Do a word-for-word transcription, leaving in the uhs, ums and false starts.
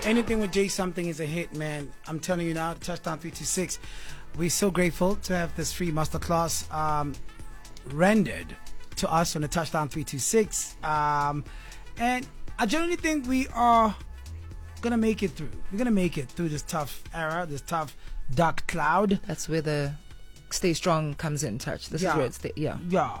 anything with Jay Something is a hit, man. I'm telling you now, Touchdown three two six. We're so grateful to have this free masterclass um, rendered to us on the Touchdown three two six. Um, and I genuinely think we are going to make it through. We're going to make it through this tough era, this tough dark cloud. That's where the stay strong comes in touch. This yeah. is where it's, the, yeah. Yeah.